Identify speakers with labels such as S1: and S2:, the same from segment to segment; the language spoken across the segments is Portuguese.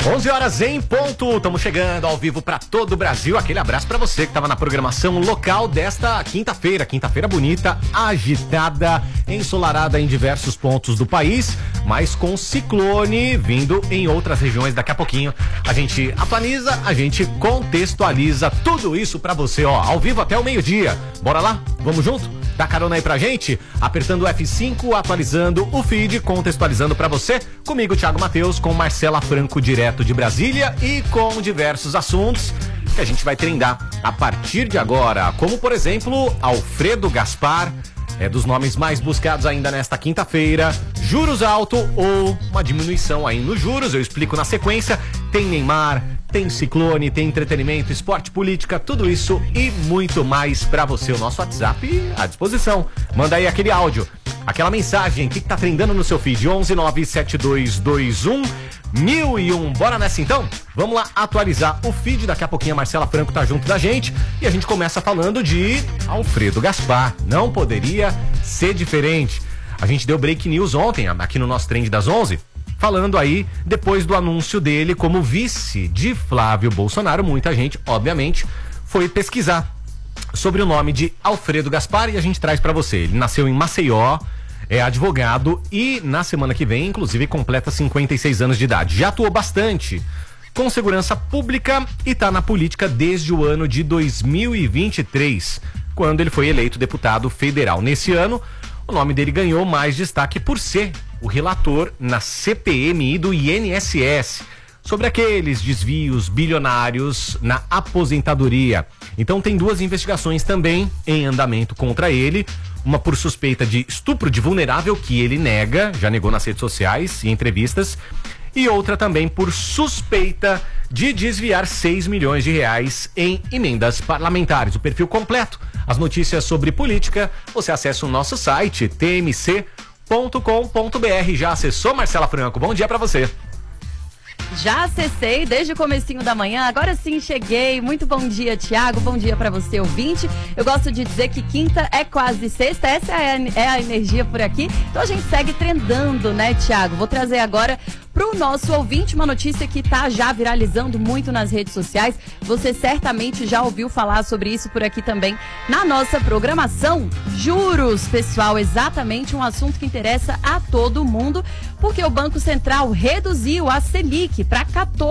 S1: 11 horas em ponto, estamos chegando ao vivo para todo o Brasil. Aquele abraço para você que estava na programação local desta quinta-feira. Quinta-feira bonita, agitada, ensolarada em diversos pontos do país, mas com ciclone vindo em outras regiões. Daqui a pouquinho a gente atualiza, a gente contextualiza tudo isso para você, ó, ao vivo até o meio-dia. Bora lá? Vamos junto? Dá carona aí pra gente, apertando o F5, atualizando o feed, contextualizando pra você, comigo, Thiago Matheus, com Marcela Franco, direto de Brasília, e com diversos assuntos que a gente vai trendar a partir de agora, como, por exemplo, Alfredo Gaspar, é dos nomes mais buscados ainda nesta quinta-feira, juros alto ou uma diminuição aí nos juros, eu explico na sequência, tem Neymar, tem ciclone, tem entretenimento, esporte, política, tudo isso e muito mais pra você. O nosso WhatsApp à disposição. Manda aí aquele áudio, aquela mensagem, o que tá trendando no seu feed? 11972211001. Bora nessa então? Vamos lá atualizar o feed. Daqui a pouquinho a Marcela Franco tá junto da gente e a gente começa falando de Alfredo Gaspar. Não poderia ser diferente. A gente deu break news ontem, aqui no nosso Trend das 11, falando aí, depois do anúncio dele como vice de Flávio Bolsonaro, muita gente, obviamente, foi pesquisar sobre o nome de Alfredo Gaspar e a gente traz pra você. Ele nasceu em Maceió, é advogado e na semana que vem, inclusive, completa 56 anos de idade. Já atuou bastante com segurança pública e tá na política desde o ano de 2023, quando ele foi eleito deputado federal. Nesse ano, o nome dele ganhou mais destaque por ser o relator na CPMI do INSS sobre aqueles desvios bilionários na aposentadoria. Então tem duas investigações também em andamento contra ele, uma por suspeita de estupro de vulnerável, que ele nega, já negou nas redes sociais e entrevistas, e outra também por suspeita de desviar 6 milhões de reais em emendas parlamentares. O perfil completo, as notícias sobre política, você acessa o nosso site tmc.com.br. Já acessou, Marcela Franco? Bom dia pra você.
S2: Já acessei desde o comecinho da manhã, agora sim cheguei. Muito bom dia, Thiago, bom dia pra você, ouvinte. Eu gosto de dizer que quinta é quase sexta, essa é a energia por aqui. Então a gente segue trendando, né, Thiago? Vou trazer agora pro nosso ouvinte uma notícia que tá já viralizando muito nas redes sociais. Você certamente já ouviu falar sobre isso por aqui também na nossa programação. Juros, pessoal, exatamente um assunto que interessa a todo mundo, porque o Banco Central reduziu a Selic para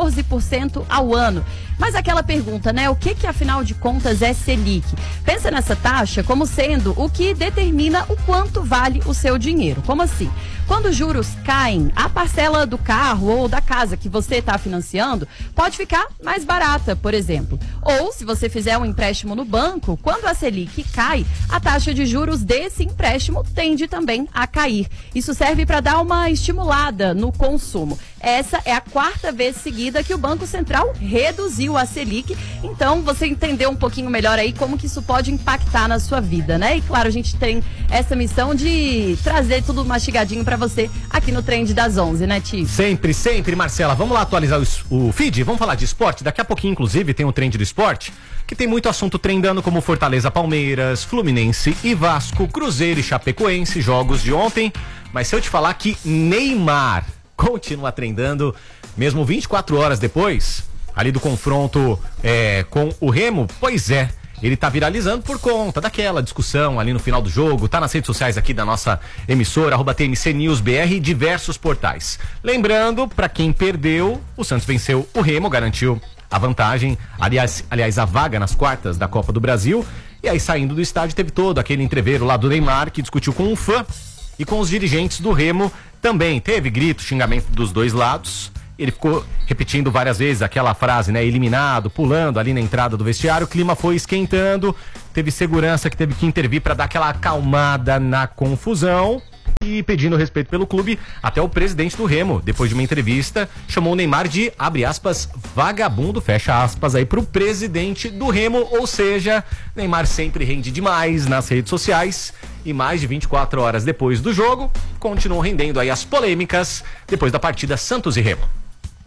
S2: 14% ao ano. Mas aquela pergunta, né? O que afinal de contas é Selic? Pensa nessa taxa como sendo o que determina o quanto vale o seu dinheiro. Como assim? Quando os juros caem, a parcela do carro ou da casa que você está financiando pode ficar mais barata, por exemplo. Ou, se você fizer um empréstimo no banco, quando a Selic cai, a taxa de juros desse empréstimo tende também a cair. Isso serve para dar uma estimulada no consumo. Essa é a quarta vez seguida que o Banco Central reduziu a Selic. Então, você entendeu um pouquinho melhor aí como que isso pode impactar na sua vida, né? E claro, a gente tem essa missão de trazer tudo mastigadinho para você aqui no Trend das 11, né, Tio?
S1: Sempre, sempre, Marcela. Vamos lá atualizar o feed? Vamos falar de esporte? Daqui a pouquinho, inclusive, tem o Trend do Esporte, que tem muito assunto trendando, como Fortaleza, Palmeiras, Fluminense e Vasco, Cruzeiro e Chapecoense, jogos de ontem. Mas se eu te falar que Neymar continua trendando, mesmo 24 horas depois, ali do confronto com o Remo, pois é, ele tá viralizando por conta daquela discussão ali no final do jogo, tá nas redes sociais aqui da nossa emissora, @TMCNewsBR e diversos portais. Lembrando, pra quem perdeu, o Santos venceu o Remo, garantiu a vantagem, aliás, a vaga nas quartas da Copa do Brasil, e aí saindo do estádio teve todo aquele entreveiro lá do Neymar, que discutiu com um fã e com os dirigentes do Remo também. Teve grito, xingamento dos dois lados. Ele ficou repetindo várias vezes aquela frase, né? Eliminado, pulando ali na entrada do vestiário. O clima foi esquentando. Teve segurança que teve que intervir para dar aquela acalmada na confusão. E pedindo respeito pelo clube, até o presidente do Remo, depois de uma entrevista, chamou o Neymar de, abre aspas, vagabundo, fecha aspas aí pro presidente do Remo. Ou seja, Neymar sempre rende demais nas redes sociais. E mais de 24 horas depois do jogo, continuam rendendo aí as polêmicas depois da partida Santos e Remo.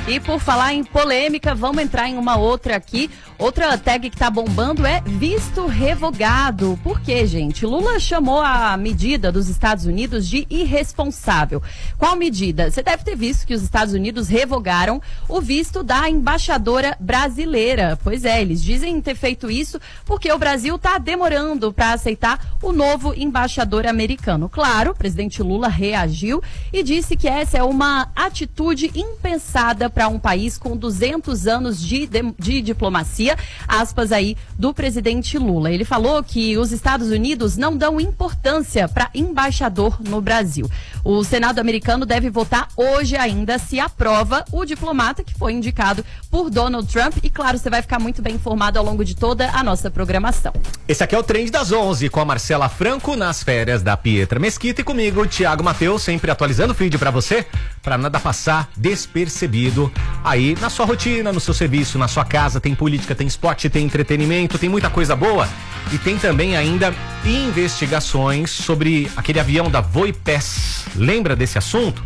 S2: E por falar em polêmica, vamos entrar em uma outra aqui. Outra tag que tá bombando é visto revogado. Por quê, gente? Lula chamou a medida dos Estados Unidos de irresponsável. Qual medida? Você deve ter visto que os Estados Unidos revogaram o visto da embaixadora brasileira. Pois é, eles dizem ter feito isso porque o Brasil tá demorando para aceitar o novo embaixador americano. Claro, o presidente Lula reagiu e disse que essa é uma atitude impensada para um país com 200 anos de diplomacia, aspas aí, do presidente Lula. Ele falou que os Estados Unidos não dão importância para embaixador no Brasil. O Senado americano deve votar hoje ainda se aprova o diplomata que foi indicado por Donald Trump. E claro, você vai ficar muito bem informado ao longo de toda a nossa programação.
S1: Esse aqui é o Trend das 11 com a Marcela Franco nas férias da Pietra Mesquita e comigo, Thiago Mateus, sempre atualizando o feed para você, para nada passar despercebido aí na sua rotina, no seu serviço, na sua casa. Tem política, tem esporte, tem entretenimento, tem muita coisa boa e tem também ainda investigações sobre aquele avião da Voipes. Lembra desse assunto?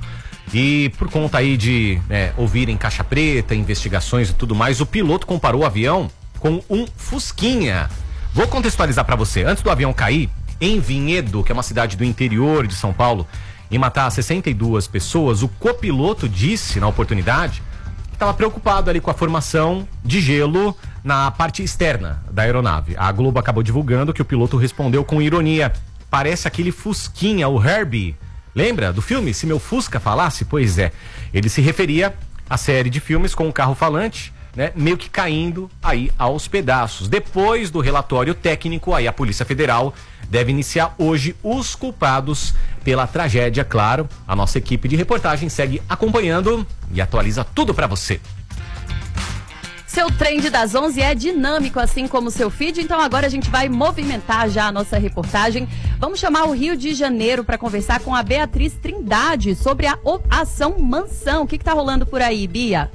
S1: E por conta aí de ouvirem caixa preta, investigações e tudo mais, o piloto comparou o avião com um Fusquinha. Vou contextualizar para você. Antes do avião cair, em Vinhedo, que é uma cidade do interior de São Paulo, e matar 62 pessoas, o copiloto disse na oportunidade que estava preocupado ali com a formação de gelo na parte externa da aeronave. A Globo acabou divulgando que o piloto respondeu com ironia: parece aquele Fusquinha, o Herbie. Lembra do filme Se Meu Fusca Falasse? Pois é, ele se referia à série de filmes com um carro falante, né, meio que caindo aí aos pedaços. Depois do relatório técnico, aí a Polícia Federal deve iniciar hoje os culpados pela tragédia. Claro, a nossa equipe de reportagem segue acompanhando e atualiza tudo pra você.
S2: Seu Trend das 11 é dinâmico, assim como o seu feed, então agora a gente vai movimentar já a nossa reportagem. Vamos chamar o Rio de Janeiro para conversar com a Beatriz Trindade sobre a Ação Mansão. O que tá rolando por aí, Bia?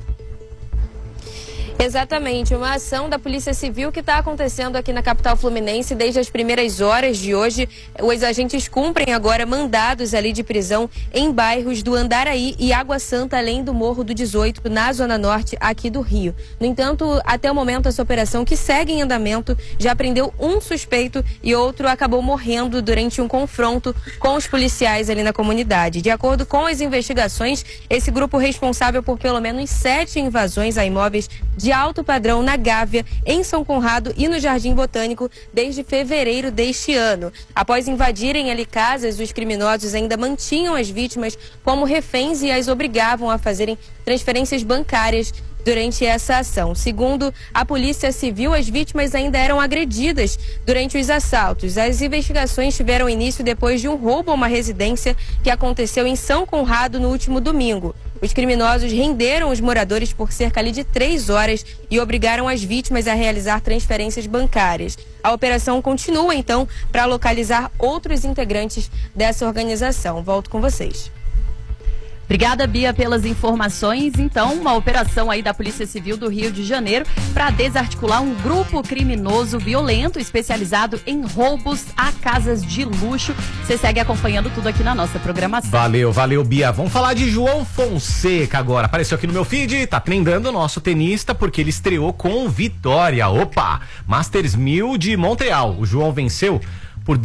S3: Exatamente, uma ação da Polícia Civil que está acontecendo aqui na capital fluminense desde as primeiras horas de hoje. Os agentes cumprem agora mandados ali de prisão em bairros do Andaraí e Água Santa, além do Morro do 18, na Zona Norte aqui do Rio. No entanto, até o momento, essa operação, que segue em andamento, já prendeu um suspeito e outro acabou morrendo durante um confronto com os policiais ali na comunidade. De acordo com as investigações, esse grupo responsável por pelo menos 7 invasões a imóveis de alto padrão na Gávea, em São Conrado e no Jardim Botânico desde fevereiro deste ano. Após invadirem ali casas, os criminosos ainda mantinham as vítimas como reféns e as obrigavam a fazerem transferências bancárias durante essa ação. Segundo a Polícia Civil, as vítimas ainda eram agredidas durante os assaltos. As investigações tiveram início depois de um roubo a uma residência que aconteceu em São Conrado no último domingo. Os criminosos renderam os moradores por cerca ali de 3 horas e obrigaram as vítimas a realizar transferências bancárias. A operação continua, então, para localizar outros integrantes dessa organização. Volto com vocês.
S2: Obrigada, Bia, pelas informações. Então, uma operação aí da Polícia Civil do Rio de Janeiro para desarticular um grupo criminoso violento especializado em roubos a casas de luxo. Você segue acompanhando tudo aqui na nossa programação.
S1: Valeu, Bia. Vamos falar de João Fonseca agora. Apareceu aqui no meu feed, tá trendando o nosso tenista porque ele estreou com vitória. Opa! Masters 1000 de Montreal. O João venceu por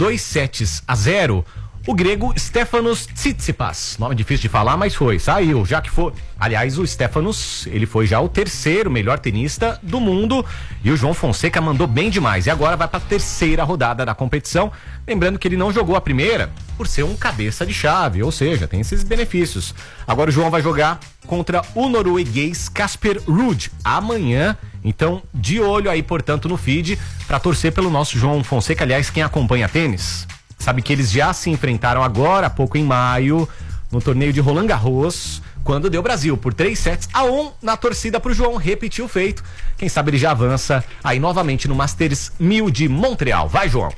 S1: 2-0 o grego Stefanos Tsitsipas. Nome difícil de falar, mas saiu, já que foi. Aliás, o Stefanos, ele foi já o terceiro melhor tenista do mundo e o João Fonseca mandou bem demais. E agora vai para a terceira rodada da competição. Lembrando que ele não jogou a primeira por ser um cabeça de chave, ou seja, tem esses benefícios. Agora o João vai jogar contra o norueguês Casper Ruud amanhã. Então, de olho aí, portanto, no feed para torcer pelo nosso João Fonseca. Aliás, quem acompanha tênis sabe que eles já se enfrentaram agora há pouco em maio, no torneio de Roland Garros, quando deu Brasil por 3-1 na torcida pro João repetir o feito. Quem sabe ele já avança aí novamente no Masters 1000 de Montreal. Vai, João!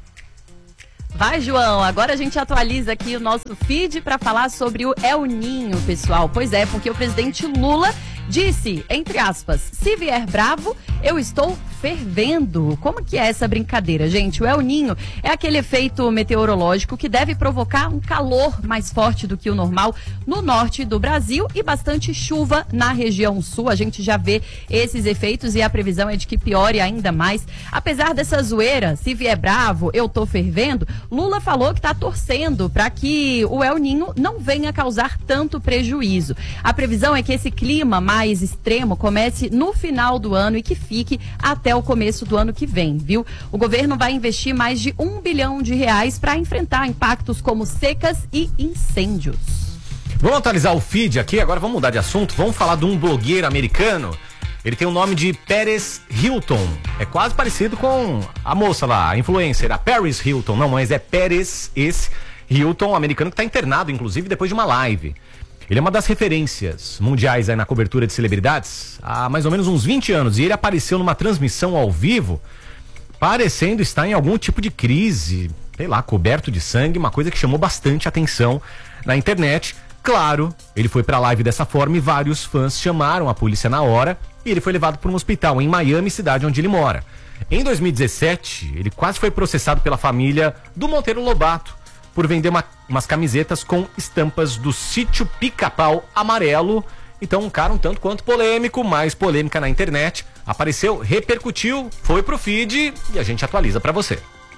S2: Vai, João. Agora a gente atualiza aqui o nosso feed para falar sobre o El Ninho, pessoal. Pois é, porque o presidente Lula disse, entre aspas, se vier bravo, eu estou fervendo. Como que é essa brincadeira, gente? O El Niño é aquele efeito meteorológico que deve provocar um calor mais forte do que o normal no norte do Brasil e bastante chuva na região sul. A gente já vê esses efeitos e a previsão é de que piore ainda mais. Apesar dessa zoeira, se vier bravo, eu tô fervendo, Lula falou que tá torcendo para que o El Niño não venha causar tanto prejuízo. A previsão é que esse clima mais extremo comece no final do ano e que fique até o começo do ano que vem, viu? O governo vai investir mais de R$1 bilhão para enfrentar impactos como secas e incêndios.
S1: Vamos atualizar o feed aqui, agora vamos mudar de assunto, vamos falar de um blogueiro americano. Ele tem o nome de Paris Hilton. É quase parecido com a moça lá, a influencer, a Paris Hilton. Não, mas é Paris Hilton, um americano que está internado, inclusive, depois de uma live. Ele é uma das referências mundiais aí na cobertura de celebridades há mais ou menos uns 20 anos. E ele apareceu numa transmissão ao vivo, parecendo estar em algum tipo de crise, sei lá, coberto de sangue, uma coisa que chamou bastante atenção na internet. Claro, ele foi pra live dessa forma e vários fãs chamaram a polícia na hora e ele foi levado para um hospital em Miami, cidade onde ele mora. Em 2017, ele quase foi processado pela família do Monteiro Lobato por vender umas camisetas com estampas do Sítio Pica-Pau Amarelo. Então, um cara um tanto quanto polêmico, mais polêmica na internet. Apareceu, repercutiu, foi pro feed e a gente atualiza pra você.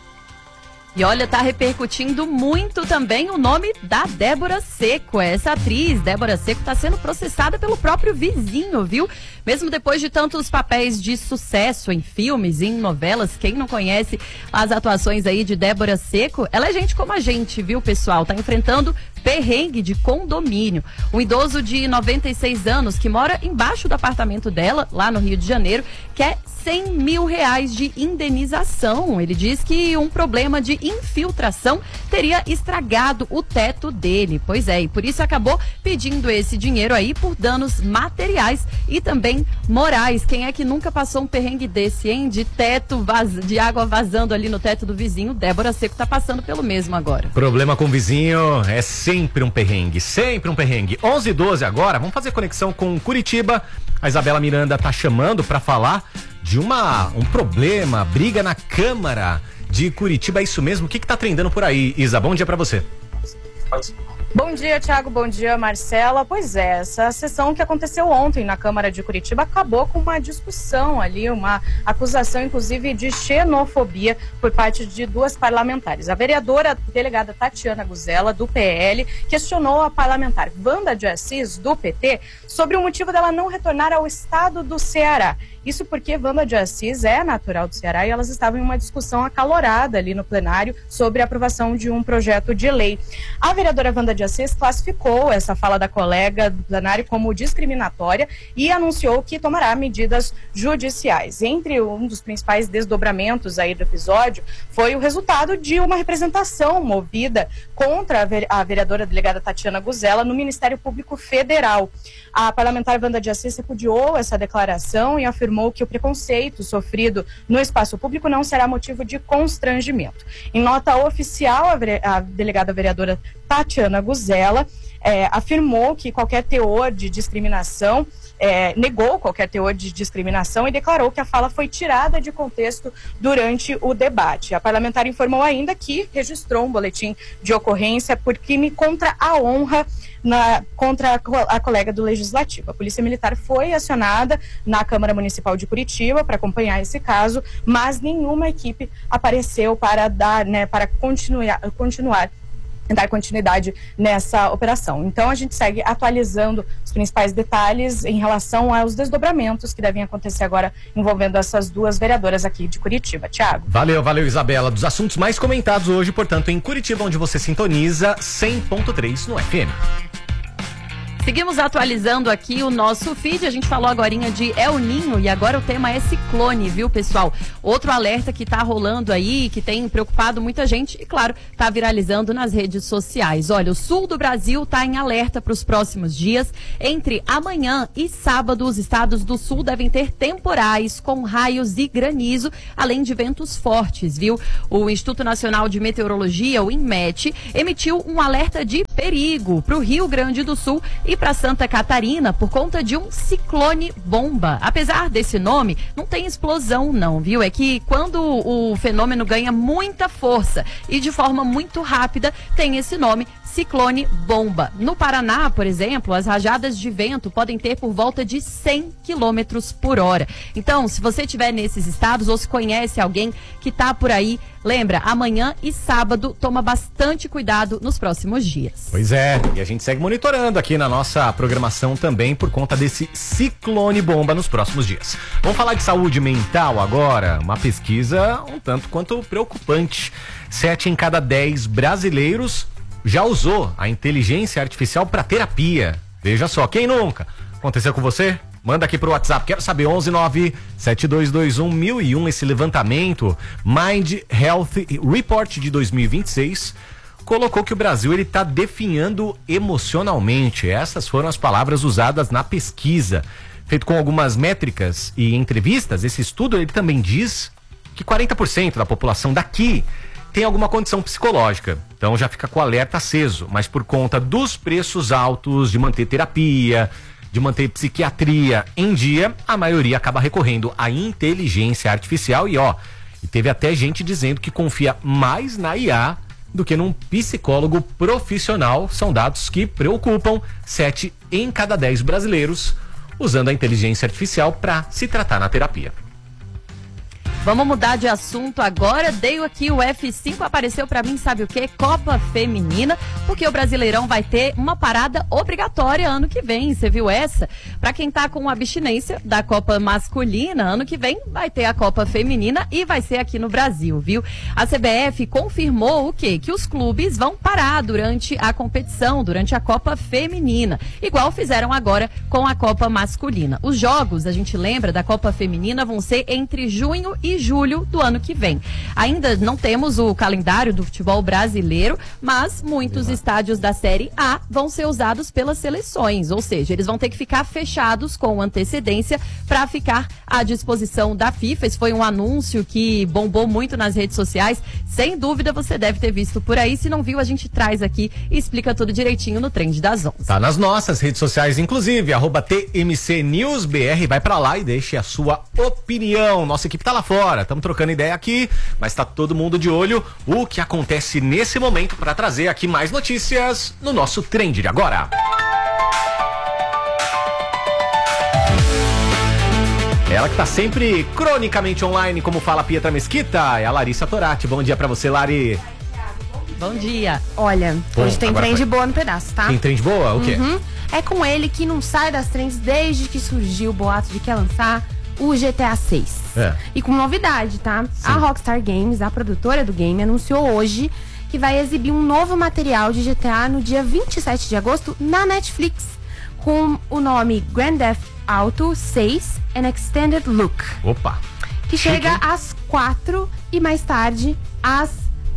S2: E olha, tá repercutindo muito também o nome da Débora Seco. Essa atriz, Débora Seco, tá sendo processada pelo próprio vizinho, viu? Mesmo depois de tantos papéis de sucesso em filmes, em novelas, quem não conhece as atuações aí de Débora Seco, ela é gente como a gente, viu, pessoal? Tá enfrentando perrengue de condomínio. Um idoso de 96 anos que mora embaixo do apartamento dela, lá no Rio de Janeiro, quer R$100 mil de indenização. Ele diz que um problema de infiltração teria estragado o teto dele. Pois é, e por isso acabou pedindo esse dinheiro aí por danos materiais e também morais. Quem é que nunca passou um perrengue desse, hein? De de água vazando ali no teto do vizinho. Débora Seco tá passando pelo mesmo agora.
S1: Problema com o vizinho é sempre um perrengue, sempre um perrengue. 11h12 agora, vamos fazer conexão com Curitiba. A Isabela Miranda tá chamando para falar de um problema, briga na Câmara de Curitiba. É isso mesmo? O que tá trendando por aí, Isa? Bom dia para você.
S4: Bom dia, Thiago. Bom dia, Marcela. Pois é, essa sessão que aconteceu ontem na Câmara de Curitiba acabou com uma discussão ali, uma acusação, inclusive, de xenofobia por parte de duas parlamentares. A vereadora delegada Tatiana Guzella, do PL, questionou a parlamentar Wanda de Assis, do PT, sobre o motivo dela não retornar ao estado do Ceará. Isso porque Wanda de Assis é natural do Ceará e elas estavam em uma discussão acalorada ali no plenário sobre a aprovação de um projeto de lei. A vereadora Wanda de Assis classificou essa fala da colega do plenário como discriminatória e anunciou que tomará medidas judiciais. Entre um dos principais desdobramentos aí do episódio foi o resultado de uma representação movida contra a vereadora delegada Tatiana Guzella no Ministério Público Federal. A parlamentar Wanda de Assis repudiou essa declaração e afirmou que o preconceito sofrido no espaço público não será motivo de constrangimento. Em nota oficial, a delegada vereadora Tatiana Guzella afirmou que qualquer teor de discriminação, negou qualquer teor de discriminação e declarou que a fala foi tirada de contexto durante o debate. A parlamentar informou ainda que registrou um boletim de ocorrência por crime contra a honra contra a colega do Legislativo. A Polícia Militar foi acionada na Câmara Municipal de Curitiba para acompanhar esse caso, mas nenhuma equipe apareceu para dar continuidade nessa operação. Então a gente segue atualizando os principais detalhes em relação aos desdobramentos que devem acontecer agora envolvendo essas duas vereadoras aqui de Curitiba. Thiago.
S1: Valeu, Isabela. Dos assuntos mais comentados hoje, portanto, em Curitiba, onde você sintoniza 100.3 no FM.
S2: Seguimos atualizando aqui o nosso feed. A gente falou agorinha de El Niño e agora o tema é ciclone, viu, pessoal? Outro alerta que tá rolando aí, que tem preocupado muita gente e, claro, tá viralizando nas redes sociais. Olha, o sul do Brasil tá em alerta para os próximos dias. Entre amanhã e sábado, os estados do sul devem ter temporais com raios e granizo, além de ventos fortes, viu? O Instituto Nacional de Meteorologia, o INMET, emitiu um alerta de perigo para o Rio Grande do Sul e para Santa Catarina por conta de um ciclone bomba. Apesar desse nome, não tem explosão não, viu? É que quando o fenômeno ganha muita força e de forma muito rápida, tem esse nome, ciclone bomba. No Paraná, por exemplo, as rajadas de vento podem ter por volta de 100 km por hora. Então, se você estiver nesses estados ou se conhece alguém que está por aí, lembra, amanhã e sábado, toma bastante cuidado nos próximos dias.
S1: Pois é, e a gente segue monitorando aqui na nossa programação também por conta desse ciclone bomba nos próximos dias. Vamos falar de saúde mental agora, uma pesquisa um tanto quanto preocupante. 7 em cada 10 brasileiros já usou a inteligência artificial para terapia. Veja só, quem nunca? Aconteceu com você? Manda aqui pro WhatsApp, quero saber, 119-7221-1001, esse levantamento Mind Health Report de 2026 colocou que o Brasil ele tá definhando emocionalmente. Essas foram as palavras usadas na pesquisa. Feito com algumas métricas e entrevistas, esse estudo ele também diz que 40% da população daqui tem alguma condição psicológica. Então já fica com o alerta aceso, mas por conta dos preços altos de manter terapia, de manter psiquiatria em dia, a maioria acaba recorrendo à inteligência artificial e teve até gente dizendo que confia mais na IA do que num psicólogo profissional. São dados que preocupam 7 em cada 10 brasileiros usando a inteligência artificial para se tratar na terapia.
S2: Vamos mudar de assunto agora. Dei aqui o F5, apareceu pra mim, sabe o quê? Copa Feminina, porque o Brasileirão vai ter uma parada obrigatória ano que vem. Você viu essa? Pra quem tá com abstinência da Copa Masculina, ano que vem vai ter a Copa Feminina e vai ser aqui no Brasil, viu? A CBF confirmou o quê? Que os clubes vão parar durante a competição, durante a Copa Feminina, igual fizeram agora com a Copa Masculina. Os jogos, a gente lembra, da Copa Feminina vão ser entre junho e julho do ano que vem. Ainda não temos o calendário do futebol brasileiro, mas muitos estádios da Série A vão ser usados pelas seleções, ou seja, eles vão ter que ficar fechados com antecedência para ficar à disposição da FIFA. Esse foi um anúncio que bombou muito nas redes sociais, sem dúvida você deve ter visto por aí. Se não viu, a gente traz aqui e explica tudo direitinho no Trend das 11.
S1: Tá nas nossas redes sociais, inclusive, @TMCNewsBR, vai pra lá e deixe a sua opinião. Nossa equipe tá lá fora. Estamos trocando ideia aqui, mas está todo mundo de olho o que acontece nesse momento para trazer aqui mais notícias no nosso Trend de agora. Ela que tá sempre cronicamente online, como fala a Pietra Mesquita, é a Larissa Torati. Bom dia para você, Lari.
S2: Bom dia.
S5: Olha, hoje tem trend boa no pedaço, tá?
S1: Tem trend boa? O quê?
S5: É com ele que não sai das trends desde que surgiu o boato de que ia lançar o GTA 6. E com novidade, tá? Sim. A Rockstar Games, a produtora do game, anunciou hoje que vai exibir um novo material de GTA no dia 27 de agosto na Netflix, com o nome Grand Theft Auto 6 An Extended Look.
S1: Opa!
S5: Que chega às 4 e mais tarde às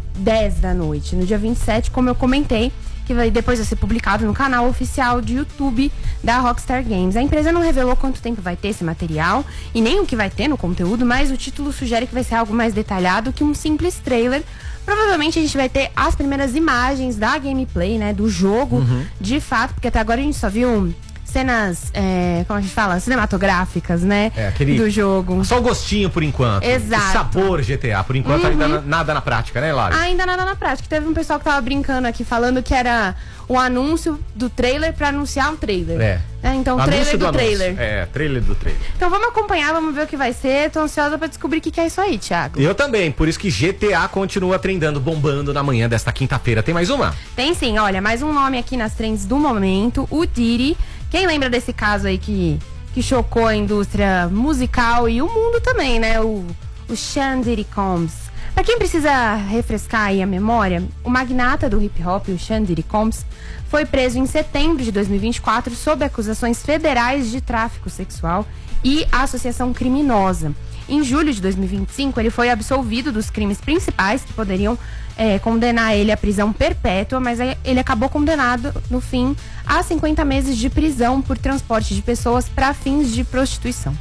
S5: 10 da noite, no dia 27, como eu comentei, que vai depois ser publicado no canal oficial de YouTube da Rockstar Games. A empresa não revelou quanto tempo vai ter esse material e nem o que vai ter no conteúdo, mas o título sugere que vai ser algo mais detalhado que um simples trailer. Provavelmente a gente vai ter as primeiras imagens da gameplay, né, do jogo, de fato, porque até agora a gente só viu cenas, como a gente fala, cinematográficas, né, do jogo.
S1: Só o gostinho por enquanto.
S5: Exato.
S1: O sabor GTA, por enquanto ainda nada na prática, né, Lara?
S5: Ainda nada na prática. Teve um pessoal que tava brincando aqui, falando que era um anúncio do trailer pra anunciar um trailer. Então, trailer do trailer.
S1: Trailer do trailer.
S5: Então vamos acompanhar, vamos ver o que vai ser. Tô ansiosa pra descobrir o que é isso aí, Thiago.
S1: Eu também, por isso que GTA continua trendando, bombando na manhã desta quinta-feira. Tem mais uma?
S5: Tem sim, olha, mais um nome aqui nas trends do momento, o Diddy. Quem lembra desse caso aí que chocou a indústria musical e o mundo também, né? O Sean Diddy Combs. Pra quem precisa refrescar aí a memória, o magnata do hip hop, o Sean Diddy Combs, foi preso em setembro de 2024 sob acusações federais de tráfico sexual e associação criminosa. Em julho de 2025, ele foi absolvido dos crimes principais que poderiam condenar ele à prisão perpétua, mas ele acabou condenado, no fim, a 50 meses de prisão por transporte de pessoas para fins de prostituição.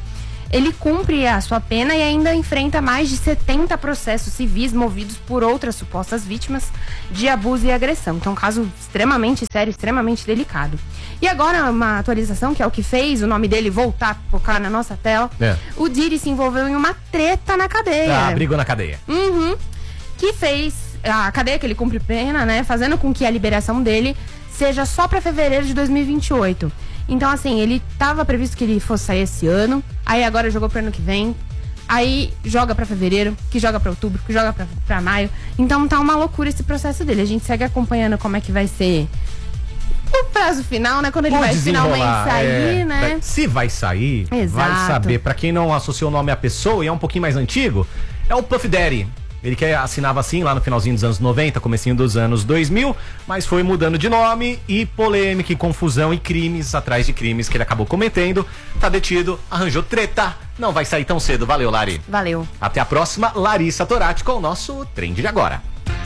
S5: ele cumpre a sua pena e ainda enfrenta mais de 70 processos civis movidos por outras supostas vítimas de abuso e agressão. Então, um caso extremamente sério, extremamente delicado. E agora, uma atualização, que é o que fez o nome dele voltar a focar na nossa tela. O Diddy se envolveu em uma treta na cadeia.
S1: Brigou na cadeia.
S5: Que fez a cadeia que ele cumpre pena, né? Fazendo com que a liberação dele seja só para fevereiro de 2028. Então, assim, ele tava previsto que ele fosse sair esse ano, aí agora jogou pro ano que vem, aí joga pra fevereiro, que joga pra outubro, que joga pra maio. Então tá uma loucura esse processo dele. A gente segue acompanhando como é que vai ser o prazo final, né? Quando ele vai finalmente sair, né?
S1: Se vai sair,
S5: Exato.
S1: vai saber. Pra quem não associou o nome à pessoa e é um pouquinho mais antigo, é o Puff Daddy. Ele que assinava assim lá no finalzinho dos anos 90, comecinho dos anos 2000, mas foi mudando de nome e polêmica e confusão e crimes atrás de crimes que ele acabou cometendo. Tá detido, arranjou treta, não vai sair tão cedo. Valeu, Lari.
S5: Valeu.
S1: Até a próxima, Larissa Torati com o nosso Trend de Agora.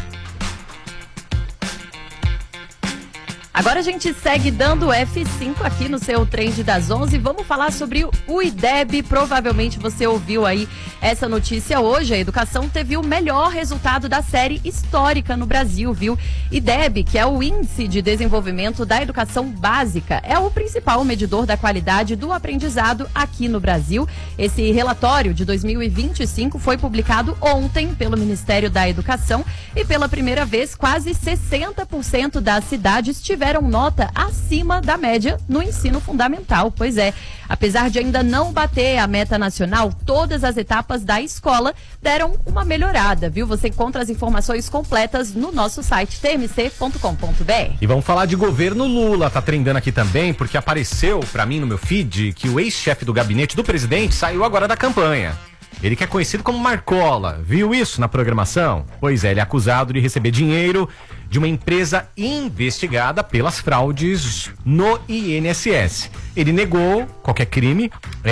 S2: Agora a gente segue dando F5 aqui no seu Trend das 11. Vamos falar sobre o IDEB. Provavelmente você ouviu aí essa notícia hoje. A educação teve o melhor resultado da série histórica no Brasil, viu? IDEB, que é o Índice de Desenvolvimento da Educação Básica, é o principal medidor da qualidade do aprendizado aqui no Brasil. Esse relatório de 2025 foi publicado ontem pelo Ministério da Educação e pela primeira vez quase 60% das cidades tiveram nota acima da média no ensino fundamental. Pois é, apesar de ainda não bater a meta nacional, todas as etapas da escola deram uma melhorada, viu? Você encontra as informações completas no nosso site tmc.com.br.
S1: E vamos falar de governo Lula, tá trendando aqui também, porque apareceu pra mim no meu feed que o ex-chefe do gabinete do presidente saiu agora da campanha. Ele que é conhecido como Marcola, viu isso na programação? Pois é, ele é acusado de receber dinheiro de uma empresa investigada pelas fraudes no INSS. Ele negou qualquer crime,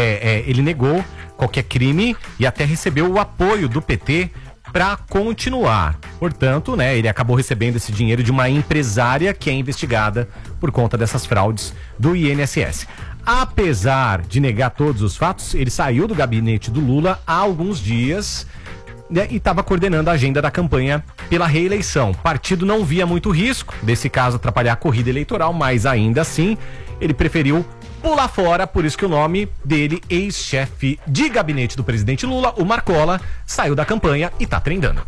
S1: e até recebeu o apoio do PT para continuar. Portanto, né, ele acabou recebendo esse dinheiro de uma empresária que é investigada por conta dessas fraudes do INSS. Apesar de negar todos os fatos, ele saiu do gabinete do Lula há alguns dias, né, e estava coordenando a agenda da campanha pela reeleição. O partido não via muito risco desse caso atrapalhar a corrida eleitoral, mas ainda assim ele preferiu pular fora, por isso que o nome dele, ex-chefe de gabinete do presidente Lula, o Marcola, saiu da campanha e tá trendando.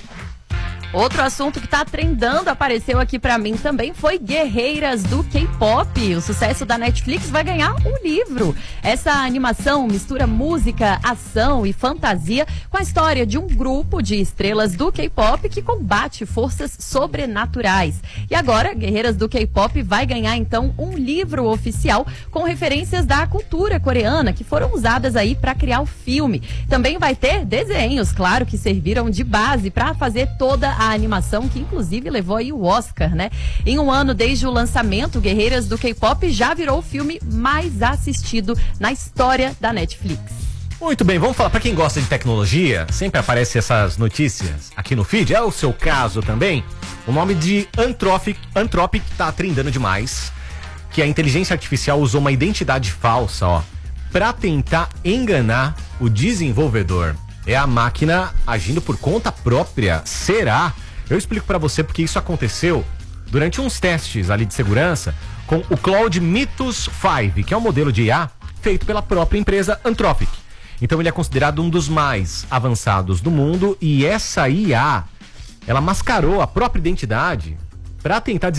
S2: Outro assunto que tá trendando, apareceu aqui pra mim também, foi Guerreiras do K-Pop. O sucesso da Netflix vai ganhar um livro. Essa animação mistura música, ação e fantasia com a história de um grupo de estrelas do K-Pop que combate forças sobrenaturais. E agora, Guerreiras do K-Pop vai ganhar então um livro oficial com referências da cultura coreana que foram usadas aí pra criar o filme. Também vai ter desenhos, claro, que serviram de base pra fazer toda a animação, que inclusive levou aí o Oscar, né? Em um ano desde o lançamento, Guerreiras do K-Pop já virou o filme mais assistido na história da Netflix.
S1: Muito bem, vamos falar, para quem gosta de tecnologia, sempre aparecem essas notícias aqui no feed, é o seu caso também. O nome de Anthropic tá trendando demais, que a inteligência artificial usou uma identidade falsa, para tentar enganar o desenvolvedor. É a máquina agindo por conta própria. Será? Eu explico pra você porque isso aconteceu durante uns testes ali de segurança com o Claude Mythos 5, que é um modelo de IA feito pela própria empresa Anthropic. Então ele é considerado um dos mais avançados do mundo e essa IA, ela mascarou a própria identidade para tentar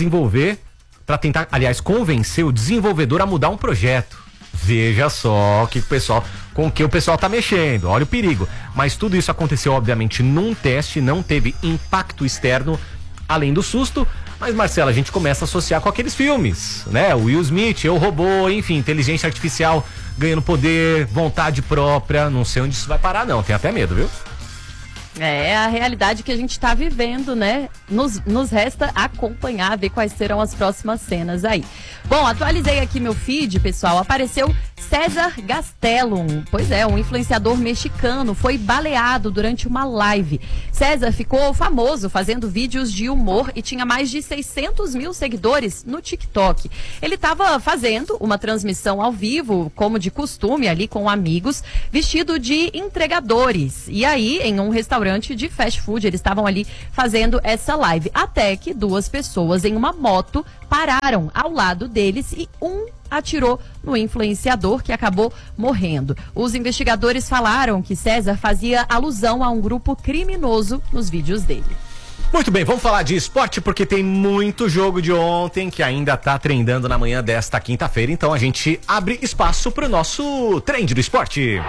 S1: convencer o desenvolvedor a mudar um projeto. Veja só com o que o pessoal tá mexendo, olha o perigo. Mas tudo isso aconteceu, obviamente, num teste, não teve impacto externo, além do susto. Mas, Marcela, a gente começa a associar com aqueles filmes, né? O Will Smith, Eu, Robô, enfim, inteligência artificial ganhando poder, vontade própria. Não sei onde isso vai parar, não. Tenho até medo, viu?
S2: É a realidade que a gente está vivendo, né? Nos resta acompanhar, ver quais serão as próximas cenas aí. Bom, atualizei aqui meu feed, pessoal. Apareceu César Gastelum. Pois é, um influenciador mexicano foi baleado durante uma live. César ficou famoso fazendo vídeos de humor e tinha mais de 600 mil seguidores no TikTok. Ele estava fazendo uma transmissão ao vivo, como de costume, ali com amigos, vestido de entregadores. E aí, em um restaurante de fast food, eles estavam ali fazendo essa live. Até que duas pessoas em uma moto pararam ao lado deles e um atirou no influenciador, que acabou morrendo. Os investigadores falaram que César fazia alusão a um grupo criminoso nos vídeos dele.
S1: Muito bem, vamos falar de esporte porque tem muito jogo de ontem que ainda tá trendando na manhã desta quinta-feira, então a gente abre espaço pro nosso trend do esporte.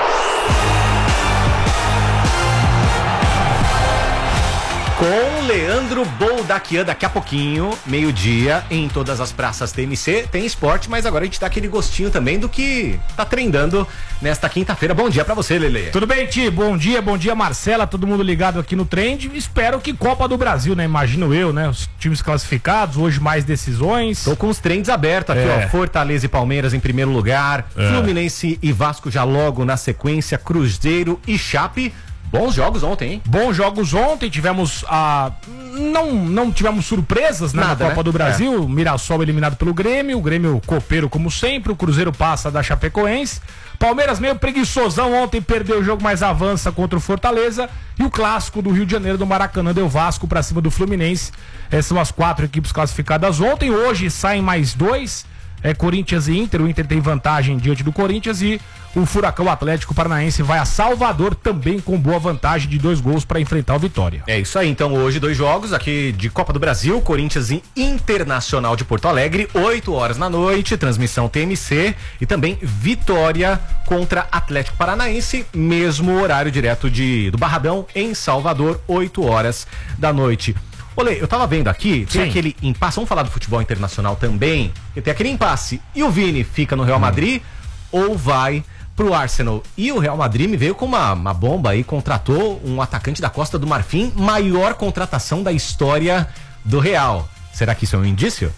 S1: Com Leandro Boldaquian, daqui a pouquinho, meio-dia, em todas as praças TMC, tem esporte, mas agora a gente dá aquele gostinho também do que tá trendando nesta quinta-feira. Bom dia pra você, Lelê.
S6: Tudo bem, Ti? Bom dia, Marcela, todo mundo ligado aqui no Trend. Espero que Copa do Brasil, né? Imagino eu, né? Os times classificados, hoje mais decisões.
S1: Tô com os trends abertos aqui, ó. Fortaleza e Palmeiras em primeiro lugar, Fluminense e Vasco já logo na sequência, Cruzeiro e Chape. Bons jogos ontem, hein?
S6: Bons jogos ontem, tivemos não tivemos surpresas, né,
S1: nada,
S6: na Copa do Brasil. Mirassol eliminado pelo Grêmio, o Grêmio copeiro como sempre, o Cruzeiro passa da Chapecoense. Palmeiras meio preguiçosão ontem, perdeu o jogo, mas avança contra o Fortaleza. E o clássico do Rio de Janeiro, do Maracanã, deu Vasco pra cima do Fluminense. Essas são as 4 equipes classificadas ontem. Hoje saem mais 2. Corinthians e Inter, o Inter tem vantagem diante do Corinthians e o Furacão Atlético Paranaense vai a Salvador também com boa vantagem de 2 gols para enfrentar o Vitória.
S1: É isso aí, então hoje 2 jogos aqui de Copa do Brasil, Corinthians e Internacional de Porto Alegre, 8 horas da noite, transmissão TMC e também Vitória contra Atlético Paranaense, mesmo horário direto do Barradão em Salvador, 8 horas da noite. Olê, eu tava vendo aqui, tem aquele impasse, vamos falar do futebol internacional também, que tem aquele impasse, e o Vini fica no Real Madrid ou vai pro Arsenal? E o Real Madrid me veio com uma bomba aí, contratou um atacante da Costa do Marfim, maior contratação da história do Real. Será que isso é um indício?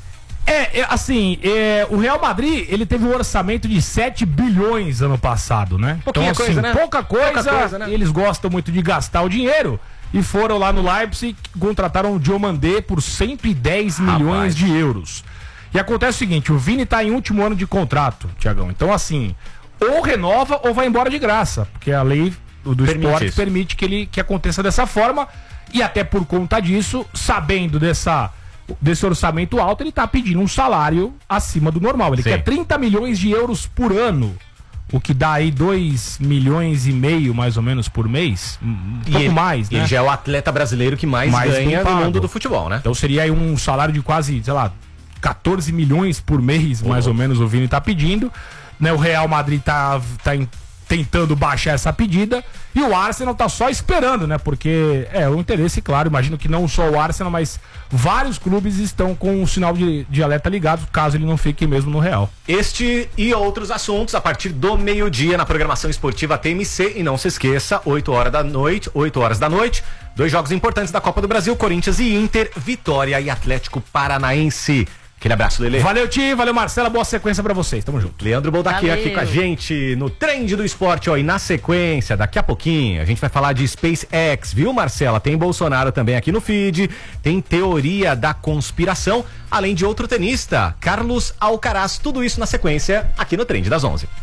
S6: O Real Madrid, ele teve um orçamento de 7 bilhões ano passado, né?
S1: Pouquinha coisa, né?
S6: Pouca coisa, né? Eles gostam muito de gastar o dinheiro. E foram lá no Leipzig, contrataram o Diomandé por 110 milhões de euros. E acontece o seguinte, o Vini tá em último ano de contrato, Tiagão. Então, assim, ou renova ou vai embora de graça. Porque a lei do esporte permite que aconteça dessa forma. E até por conta disso, sabendo desse orçamento alto, ele tá pedindo um salário acima do normal. Ele quer 30 milhões de euros por ano. O que dá aí 2 milhões e meio, mais ou menos, por mês. Mais, né?
S1: Ele já é o atleta brasileiro que mais ganha no mundo do futebol, né?
S6: Então seria aí um salário de quase, 14 milhões por mês, mais ou menos, o Vini tá pedindo. Né? O Real Madrid tá tentando baixar essa pedida. E o Arsenal tá só esperando, né? Porque o interesse, claro, imagino que não só o Arsenal, mas vários clubes estão com o sinal de alerta ligado, caso ele não fique mesmo no Real.
S1: Este e outros assuntos a partir do meio-dia na programação esportiva TMC. E não se esqueça, 8 horas da noite, 2 jogos importantes da Copa do Brasil, Corinthians e Inter, Vitória e Atlético Paranaense. Aquele abraço, Lelê.
S6: Valeu, Ti, valeu, Marcela, boa sequência pra vocês, tamo junto.
S1: Leandro Boldaquian aqui com a gente no Trend do Esporte, ó, e na sequência, daqui a pouquinho, a gente vai falar de SpaceX, viu, Marcela? Tem Bolsonaro também aqui no feed, tem teoria da conspiração, além de outro tenista, Carlos Alcaraz, tudo isso na sequência, aqui no Trend das 11.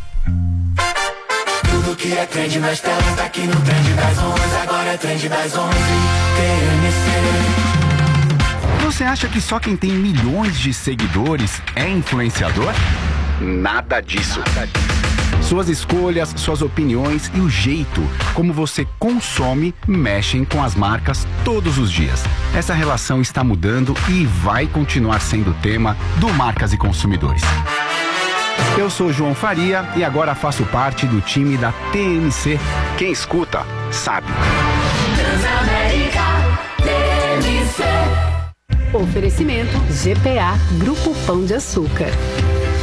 S7: Tudo que é trend nas telas, tá aqui no Trend das 11, agora é Trend das 11, TMC.
S8: Você acha que só quem tem milhões de seguidores é influenciador? Nada disso. Suas escolhas, suas opiniões e o jeito como você consome mexem com as marcas todos os dias. Essa relação está mudando e vai continuar sendo tema do Marcas e Consumidores. Eu sou João Faria e agora faço parte do time da TMC. Quem escuta, sabe.
S7: Transamérica, TMC.
S9: Oferecimento GPA Grupo Pão de Açúcar.